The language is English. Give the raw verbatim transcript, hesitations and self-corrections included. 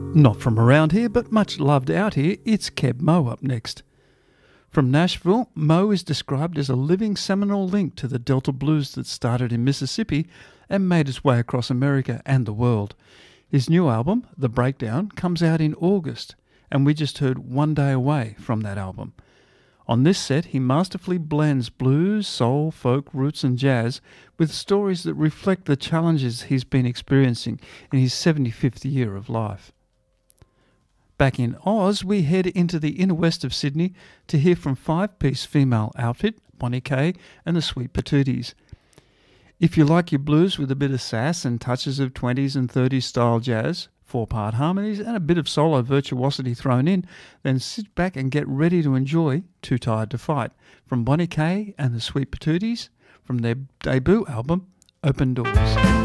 Not from around here, but much loved out here, it's Keb Mo up next. From Nashville, Mo is described as a living seminal link to the Delta blues that started in Mississippi and made its way across America and the world. His new album, The Breakdown, comes out in August, and we just heard One Day Away from that album. On this set, he masterfully blends blues, soul, folk, roots and jazz with stories that reflect the challenges he's been experiencing in his seventy-fifth year of life. Back in Oz, we head into the inner west of Sydney to hear from five-piece female outfit, Bonnie Kay and the Sweet Patooties. If you like your blues with a bit of sass and touches of twenties and thirties style jazz, four-part harmonies and a bit of solo virtuosity thrown in, then sit back and get ready to enjoy Too Tired to Fight from Bonnie Kay and the Sweet Patooties from their debut album, Open Doors.